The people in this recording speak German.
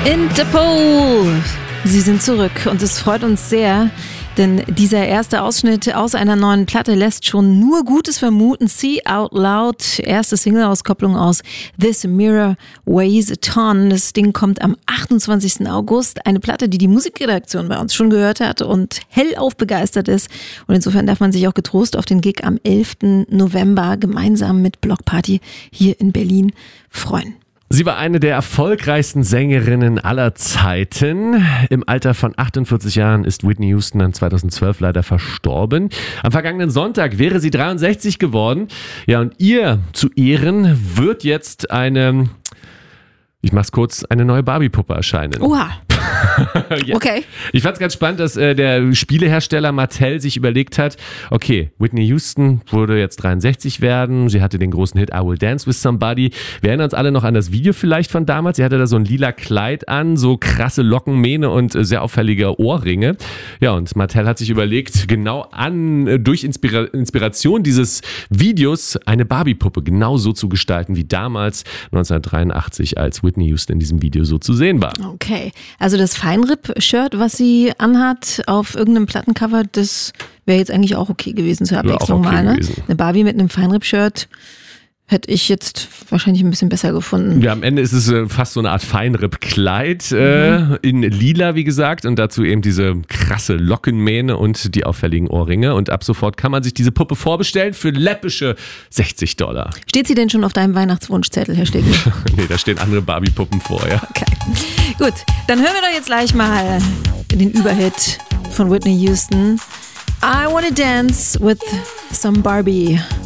Interpol. Sie sind zurück und es freut uns sehr, denn dieser erste Ausschnitt aus einer neuen Platte lässt schon nur Gutes vermuten. See Out Loud, erste Single-Auskopplung aus This Mirror Weighs a Ton. Das Ding kommt am 28. August. Eine Platte, die die Musikredaktion bei uns schon gehört hat und hellauf begeistert ist. Und insofern darf man sich auch getrost auf den Gig am 11. November gemeinsam mit Block Party hier in Berlin freuen. Sie war eine der erfolgreichsten Sängerinnen aller Zeiten. Im Alter von 48 Jahren ist Whitney Houston dann 2012 leider verstorben. Am vergangenen Sonntag wäre sie 63 geworden. Ja, und ihr zu Ehren wird jetzt eine neue Barbie-Puppe erscheinen. Oha. Ja. Okay. Ich fand es ganz spannend, dass der Spielehersteller Mattel sich überlegt hat, okay, Whitney Houston würde jetzt 63 werden, sie hatte den großen Hit I Will Dance With Somebody. Wir erinnern uns alle noch an das Video vielleicht von damals. Sie hatte da so ein lila Kleid an, so krasse Lockenmähne und sehr auffällige Ohrringe. Ja, und Mattel hat sich überlegt, durch Inspiration dieses Videos eine Barbie-Puppe genauso zu gestalten wie damals 1983, als Whitney Houston in diesem Video so zu sehen war. Okay, also das Feinripp-Shirt, was sie anhat auf irgendeinem Plattencover, das wäre jetzt eigentlich auch okay gewesen zur Abwechslung mal, ne? Eine Barbie mit einem Feinripp-Shirt hätte ich jetzt wahrscheinlich ein bisschen besser gefunden. Ja, am Ende ist es fast so eine Art Feinripp-Kleid in lila, wie gesagt, und dazu eben diese krasse Lockenmähne und die auffälligen Ohrringe. Und ab sofort kann man sich diese Puppe vorbestellen für läppische $60. Steht sie denn schon auf deinem Weihnachtswunschzettel, Herr Stegel? Nee, da stehen andere Barbie-Puppen vor, ja. Okay, gut. Dann hören wir doch jetzt gleich mal den Überhit von Whitney Houston. I Wanna Dance with Some Barbie.